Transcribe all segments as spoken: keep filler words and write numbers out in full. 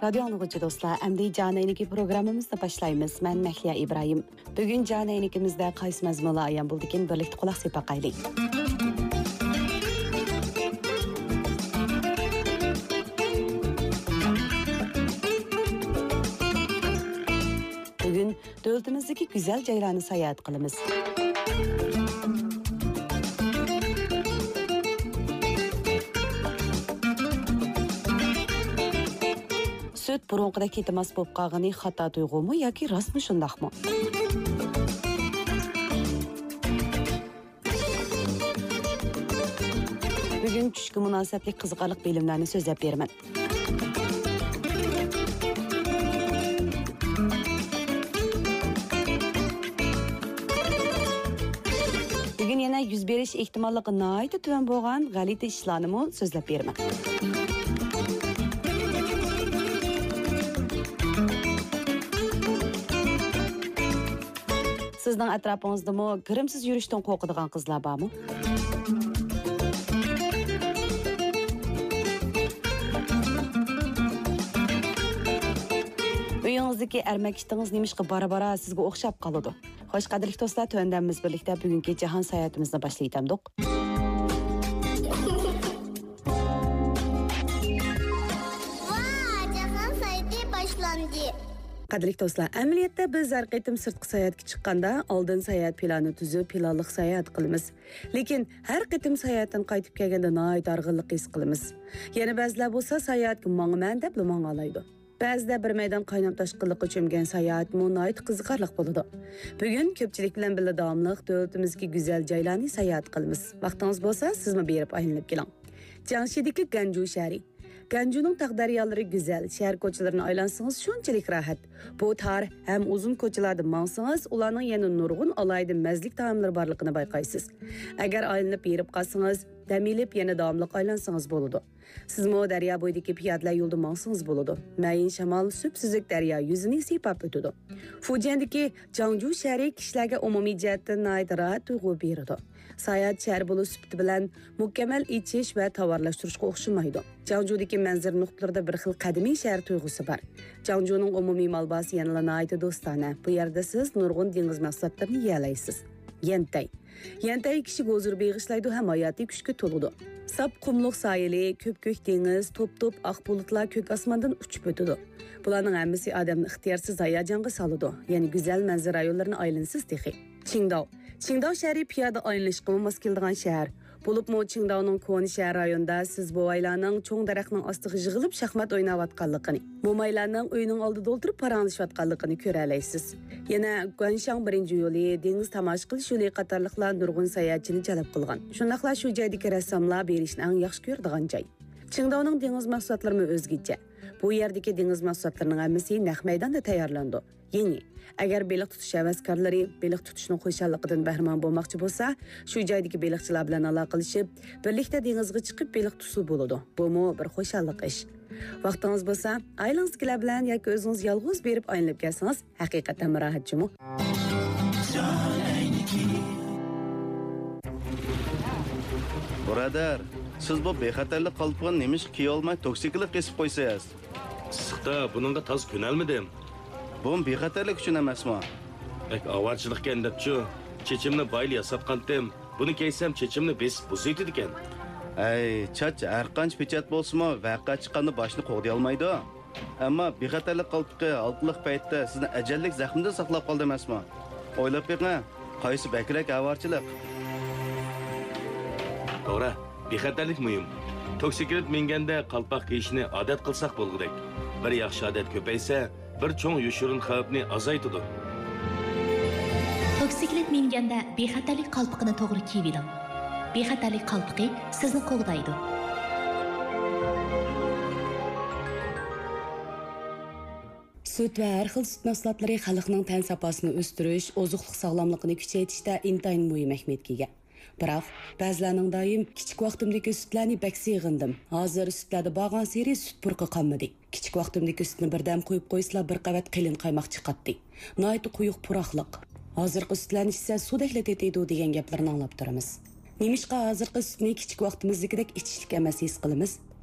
Radyo anlıqıcı dostlar, əmdi Caneyniki programımızda başlayımız. Mən Məhliya İbrahim. Bugün Caneynikimizdə qaysı məzmula ayan buldukin birlikte qulaq sepaqaylı. Bugün dövlətimizdeki güzel caylarını sayahat qılımız. Söt burunqida ketimas bob qağını xata duyğumu yoki rostmi shundaqmi? Bugun tushga munosabatli qiziqarli bilimlarni so'zlab beraman. Bugun yana yuz berish ehtimolligi nihoyatda tuvan bo'lgan g'alati ishlarni so'zlab beraman. Sizning atrofingizda kirimsiz yurishdan qo'rqadigan qizlar bormi? Uyingizdagi ermakishtingiz nemishqa bara-bara sizga o'xshab qoladi. Xo'sh, qadrli do'stlar, to'yandamiz birlikda bugungi jahon sayohatimizni boshlaytamdik. Qadrli do'stlar, amaliyotda biz har qaytim sirtqi sayohatga chiqqanda oldin sayohat planini tuzib, planliq sayohat qilamiz. Lekin har qaytim sayohatdan qaytib kelganda nihoyat darg'inlik his qilamiz. Yana ba'zilar bo'lsa sayohatga mangman deb mang'alaydi. Ba'zida bir maydon qaynab toshqinlikqa cho'mgan sayohat nihoyat qiziqarli bo'ladi. Bugun ko'pchilik bilan birga davomli davlatimizga go'zal joylarni sayohat qilamiz. Vaqtingiz bo'lsa, sizmi berib aylanib keling. Jiangxidagi Ganju shahri. Ganjuning taqdariyalari go'zal, shahar ko'chalarini aylansangiz shunchalik rohat. Bu tarix ham uzun ko'chalarda mangsangiz, ularning yana nurg'un alayda mazlik taomlari borligini bayqaysiz. Agar aylanib berib qolsangiz, damilib yana davomli aylansangiz bo'ladi. Sizmi daryo bo'yidagi piyodalar yo'lda mangsangiz bo'ladi. Mayin shamol supsuzlik daryo yuzini siypab o'tadi. Fujiandagi Jiangju shahri kishilarga umumiy jihatdan nihoyat rohat tuyg'u beradi. Sayohat shahar bo'lish sifati bilan mukammal ichish va tovarlashtirishga o'xshamaydi. Jiangju'dagi manzara nuqtalarida bir xil qadimiy shahar tuyg'usi bor. Jiangju'ning umumiy malbasi yanada nihoyat do'stona. Bu yerda siz nurg'un dengiz mahsulotlarini yeyalaysiz. Yantay. Yantay kishiga huzur beg'ishlaydi ham hayotiy kuchga to'ladi. Sap qumliq soyili, ko'p-ko'k dengiz, top-top oq bulutlar ko'k osmondan uchib o'tadi. Bularning hammasi odamni ixtiyorsiz hayajonga soladi. Ya'ni go'zal manzara yo'llarini aylansiz texi. Qingdao. Qingdao shahri piyoda aylanishga mos keladigan shahar. Bo'libmi Qingdaoning Ko'ni shahar rayonida siz buvaylarning cho'ng daraxtning ostiga yig'ilib shaxmat o'ynayotganligini, mo'maylarning uyining oldida o'tirib paranglashayotganligini ko'ra olasiz. Yana Guanshang birinchi yo'li, dengiz tomosha qilish yo'li qatorliqlar nurg'un sayohatchini jalb qilgan. Shundaqla shu joydagi rassomlar berishni eng yaxshi ko'radigan joy. Qingdaoning dengiz mahsulotlari o'zgacha. Bu yerdagi dengiz mahsulotlarining hammasi naq maydonda tayyorlandi. Yangi, agar baliq tutish havaskorlari baliq tutishning xo'shalligidan bahramand bo'lmoqchi bo'lsa, shu joydagi baliqchilar bilan aloqalashib, birlikda dengizga chiqib baliq tutsa bo'ladi. Bu-mu bir xo'shallik ish. Vaqtingiz bo'lsa, ailangizlar bilan yoki o'zingiz yolg'iz berib aylanib kelsangiz, haqiqatan rohatchimi? Birodar, siz bu bexatarlik qalpog'ini nemish kiya olmay toksiklik qesib qo'ysangiz. Issiqda buningga toz ko'nalmadim. Bu bexatarlik uchun emasmi? Ek avarchilikka debchi, chechimni bayli yasatqandim. Buni keysam chechimni besib buzaydi ekan. Ay, chach har qancha pechat bo'lsa-mu, vaqa chiqqanda boshni qo'g'day olmaydi. Ammo bexatarlik qalpog'i alqliq paytda sizni ajallik zaxmdan saqlab qoldi emasmi? O'ylab beqing, qaysi bakrak avarchilik? To'g'ri, bexatarlik muhim. Toksiklik menganda qalpoq kiyishni odat qilsak bo'lgudek. Bir yaxshi odat ko'paysa, bir cho'ng yoshirin xavfni azaytadi. Toksiklik menganda bexatarlik qalpoqini to'g'ri kiyib oling. Bexatarlik qalpoqi sizni qo'g'daydi. Süt va har xil sut mahsulotlari xalqning tan safosini o'stirish, ozuqlik sog'lomligini kuchaytirishda intayin muhim ahamiyatga ega. Biroq, ba'zilarning doim kichik vaqtimdagi sutlarni bak seg'indim. Hozir sutlarda bo'lgan seri sut purqi qolmadi. Kichik vaqtimdagi sutni birdam qo'yib qo'ysizlar bir qavat qilin qaymoq chiqatdi. Nihoyat quyuq puroqliq. Hozirgi sutlarni ichsa sudakla tetaydi degan gaplarni anglab turamiz. Nemishqa hozirgi sutni kichik vaqtimizdagidek ichishlik emas his qilamiz?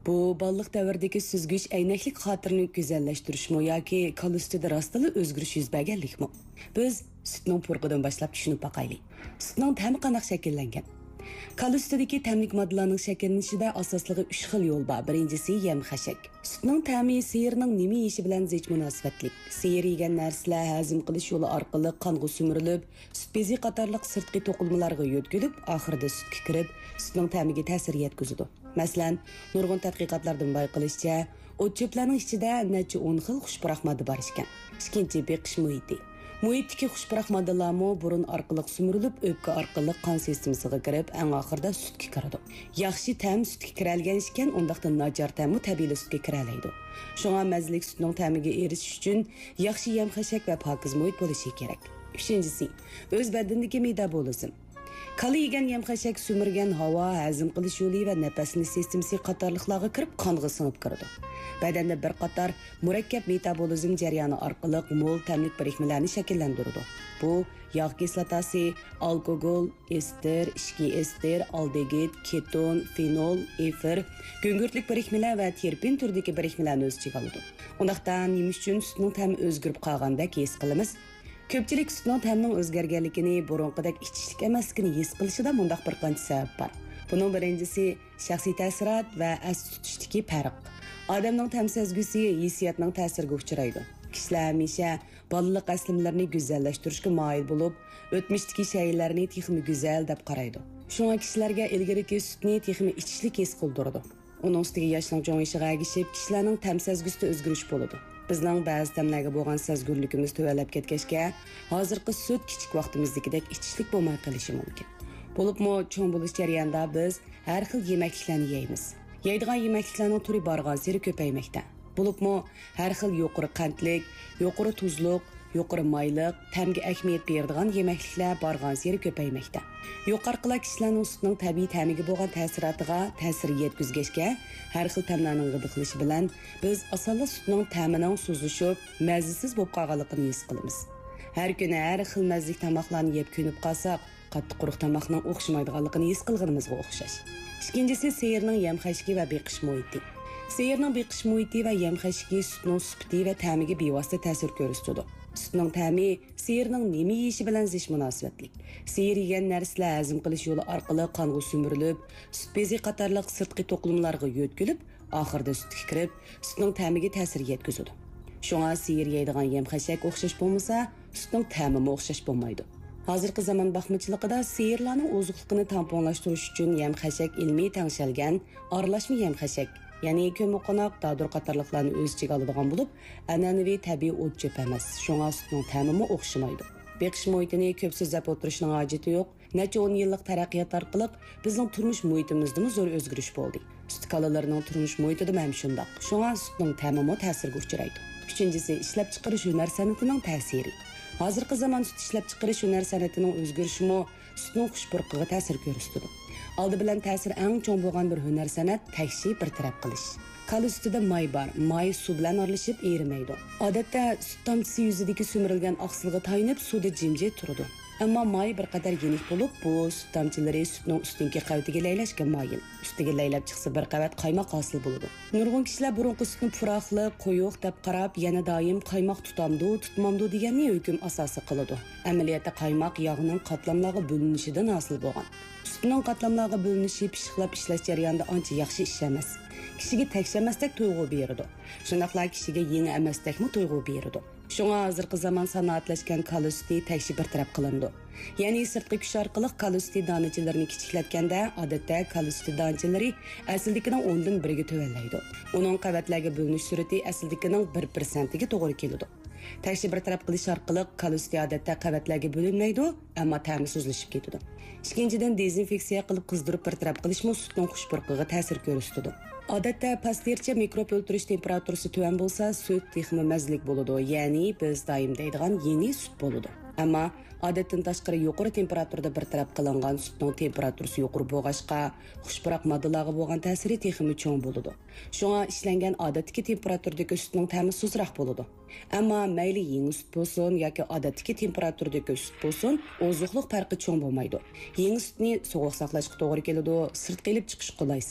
Bu balliq davrdagi süzgüç aynaklik xotirini güzelleştirishmi yoki kal ustida rostila o'zgarish yuz berganlikmi? Biz sutning purqidan boshlab tushunib boqaylik. Sutning ta'mi qanday shakllangan? Kal ustidagi ta'mlik moddalarning shakllanishida asosligi uch xil yo'l bor. Birinchisi yem-xashak. Sutning ta'mi siyirning nima yeyishi bilan zich munosabatli. Siyir yegan narsalar hazm qilish yo'li orqali qonga sumirilib, sut bezi qatorliq sirtqi to'qilmalarga yo'tkilib, oxirida sutga kirib, sutning ta'miga ta'sir yetkazadi. Masalan, nurg'un tadqiqotlardan bayqilishicha, o't-cho'plarning ichida necha o'n xil xushpurak modda bor ekan. Ikkinchi beqish muhiti. Muhitdagi xushpurak moddalarmi burun orqali sumirilib, o'pka orqali qon sistemasiga kirib, eng oxirida sutga kiradi. Yaxshi ta'm sutga kiralgan ekan, undaqda nachar ta'mi tabiiy sutga kiralaydi. Shunga mazalik sutning ta'miga erishish uchun yaxshi yem-xashak va pokiz muhit bo'lishi kerak. Uchinchisi, o'z badandagi metabolizm. Kali yegan yem-xashak sumirgan havo, hazm qilish yo'li va nafasni sistemasi qatorliqlarga kirib, qonga singib kiradi. Badanda bir qator murakkab metabolizm jarayoni orqali mo'l ta'mlik birikmalarni shakllantiradi. Bu yog' kislotasi, alkogol, ester, ishki ester, aldegid, keton, fenol, efir, go'ngurtlik birikmalar va terpin turdagi birikmalarni o'z ichiga oladi. Undaqdan nima uchun sutning ta'mi o'zgarib qolgandek his qilamiz? Ko'pchilik sutning ta'mining o'zgarganligini, burunqidek ichishlik emasligini his qilishida mundaq bir qancha sabab bor. Buning birinchisi shaxsiy ta'sirot va as tutishdagi farq. Odamning ta'm sezgisi hissiyotning ta'siriga uchraydi. Kishilar hamisha balliq aslimlarni go'zallashtirishga moyil bo'lib, o'tmishdagi shaylarni texmi go'zal deb qaraydi. Shunga kishilarga ilgariki sutni texmi ichishlik his qildirdi. Uning ustiga yoshning cho'ng'ishiga agishib, kishilarning ta'm sezgisida o'zgarish bo'ladi. Bizning ba'zi ta'mlarga bo'lgan sezgurligimiz tuvallab ketgachga, hozirgi sut kichik vaqtimizdagidek ichishlik bo'lmay qolishi mumkin. Bo'libmi, cho'ng bo'lish jarayonida biz har xil yemekliklarni yeymiz. Yeydigan yemekliklarning turi borgan sari ko'paymoqda. Bo'libmi, har xil yuqori qandlik, yuqori tuzliq, yuqori mayliq, ta'mga ahamiyat beradigan yemekliklar borgan sari ko'paymoqda. Yuqorqilar kishilarning sutning tabiiy ta'miga bo'lgan ta'sirotiga ta'sir yetkazgachga, har xil ta'mlarning g'idiqlishi bilan biz asonla sutning ta'mining suzishib, mazasiz bo'lib qolganligini his qilamiz. Har kuni har xil mazlik tamoqlarni yeb ko'nib qolsak, qattiq quruq tamoqning o'xshamaydiganligini his qilganimizga o'xshash. Ikkinchisi seyirning yem-xashigi va beqish muhiti. Seyirning beqish muhiti va yem-xashigi sutning sifati va ta'miga bevosita ta'sir ko'rsatadi. Sutning ta'mi seyirning nima yeyishi bilan zich munosabatli. Seyir yegan narsalar hazm qilish yo'li orqali qonga sumirilib, sut bezi qatorliq sirtqi to'qimalarga yo'tkilib, oxirida sutga kirib, sutning ta'miga ta'sir yetkazadi. Shunga seyir yeydigan yem-xashak o'xshash bo'lmasa, sutning ta'mi o'xshash bo'lmaydi. Hozirgi zamon baxmichiligida seyirlarning ozuqligini tamponlashtirish uchun yem-xashak ilmiy tangshalgan aralashma yem-xashak, ya'ni ko'miqonoq, dadur qatorliqlarni o'z ichiga oladigan bo'lib, an'anaviy tabiiy o't-cho'p emas. Shunga sutning ta'mi o'xshamaydi. Beqish muhitini ko'p so'zlab o'tirishning hojati yo'q. Necha o'n yillik taraqqiyot orqali bizning turmush muhitimizda zo'r o'zgarish bo'ldi. Sut kalalarining turmush muhitida ham shundoq. Shunga sutning ta'mi ta'sirga uchraydi. Uchinchisi ishlab chiqarish hunar san'atining ta'siri. Hozirgi zamon sut ishlab chiqarish hunar san'atining o'zgarishimi sutning xushpurqiga ta'sir ko'rsatadi. Oldi bilan ta'sir eng cho'ng bo'lgan bir hunar san'at takshi bir taraf qilish. Kal ustida may bor. May suv bilan aralashib erimaydi. Odatda sut tomchisi yuzidagi sumirilgan oqsilga tayinib suvda jimjit turadi. Ammo may bir qadar yenik bo'lib, bu sut tomchilari sutning ustingi qavatiga laylashga moyil. Ustiga laylab chiqsa bir qavat qaymoq hosil bo'ladi. Nurg'un kishilar burunqi sutni puroqli, quyuq deb qarab, yana doim qaymoq tutamdi, tutmamdi deganni hukm asosi qiladi. Amaliyotda qaymoq yog'ning qatlamlarga bo'linishidan hosil bo'lgan. Sutning qatlamlarga bo'linishi pishiqlab ishlash jarayonida ancha yaxshi ish emas. Kishiga tekshamasdak tuyg'u beradi. Shundaqla kishiga yangi emasdakmi tuyg'u beradi. Shunga hozirgi zamon sanoatlashgan kalusti tekshi bir taraf qilindi. Ya'ni sirtqi kuch orqali kalusti donachalarini kichiklatganda odatda kalusti donachalari aslidagining o'ndan biriga tuvallaydi. Uning qavatlarga bo'linish surati aslidagining bir persentiga to'g'ri keladi. Tekshi bir taraf qilish orqali kalusti odatda qavatlarga bo'linmaydi, ammo ta'mi suzilishib ketadi. Ikkinchidan dezinfeksiya qilib qizdirib bir taraf qilishmi sutning xushpurqiga ta'sir ko'rsatadi. Odatda pastlercha mikrob o'ltirish temperaturasi tuvan bo'lsa, sut texmi mazlik bo'ladi, ya'ni biz doim deydigan yangi sut bo'ladi. Ammo odatdan tashqari yuqori temperaturada bir taraf qilingan sutning temperaturasi yuqori bo'lg'achqa, xushpurak moddalarga bo'lgan ta'siri texmi cho'ng bo'ladi. Shunga ishlangan odatdagi temperaturadagi sutning ta'mi suzroq bo'ladi. Ammo mayli yangi sut bo'lsin yoki odatdagi temperaturadagi sut bo'lsin, ozuqlik farqi cho'ng bo'lmaydi. Yangi sutni sovuq saqlashga to'g'ri keladi, sirt qilib chiqish qolaysiz.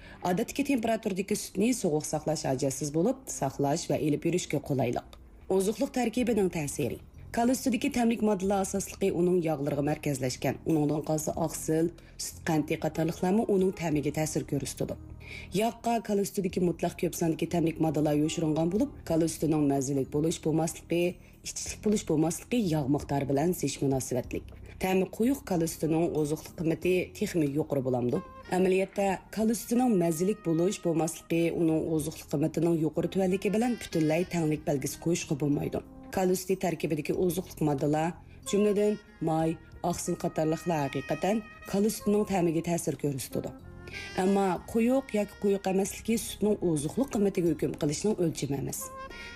odatdagi temperaturdagi sutni sovuq saqlash ajotsiz bo'lib, saqlash va elib yurishga qulaylik. Oziqliq tarkibining ta'siri. Kal ustidagi tamlik moddalar asosligi uning yog'lariga markazlashgan. Uningdan qolsa oqsil, sut qanti qatorliqlarmi uning ta'miga ta'sir ko'rsatadi. Yog'qa kal ustidagi mutlaq ko'p sondagi tamlik moddalar yo'shirilgan bo'lib, kal ustining mazalik bo'lish bo'lmasligi, ichlik bo'lish bo'lmasligi yog' miqdori bilan zish munosabatlik. Ta'mi quyuq kal ustining oziqlik qiymati texmi yuqori bo'lamdi. Amaliyotda kal ustining mazalik bo'lish bo'lmasligi uning oziqlik qiymatining yuqori tuvanligi bilan butunlay tanglik belgisi qo'yishga bo'lmaydi. Kal usti tarkibidagi oziqlik moddalar, jumladan may, oqsil qatorliqlar haqiqatan kal ustining ta'miga ta'sir ko'rsatadi. Ammo quyuq yoki quyuq emasligi sutning oziqlik qiymatiga hukm qilishning o'lchami emas.